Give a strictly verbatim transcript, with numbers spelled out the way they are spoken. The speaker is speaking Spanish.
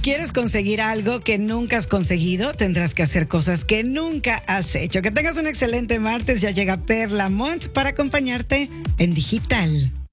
¿Quieres conseguir algo que nunca has conseguido? Tendrás que hacer cosas que nunca has hecho. Que tengas un excelente martes. Ya llega Perla Mont para acompañarte en Digital.